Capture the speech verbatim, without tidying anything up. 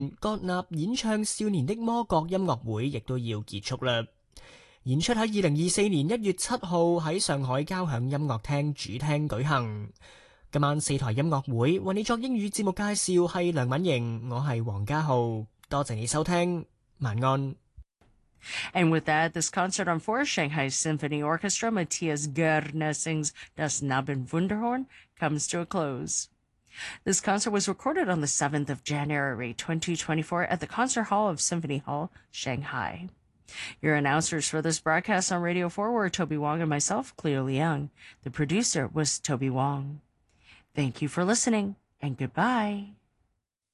葛納演唱《少年的魔國》音樂會亦都要結束啦。演出喺二零二四年一月七號喺上海交響音樂廳主廳舉行。今晚四台音樂會為你作英語節目介紹係梁敏瑩，我係黃家浩，多謝你收聽，晚安。 And with that, this concert on four Shanghai Symphony Orchestra, Matthias Gärtner sings Das Nabenwunderhorn, comes to a close. This concert was recorded on the seventh of January, twenty twenty-four at the Concert Hall of Symphony Hall, Shanghai. Your announcers for this broadcast on Radio four were Toby Wong and myself, Cleo Liang. The producer was Toby Wong. Thank you for listening, and goodbye.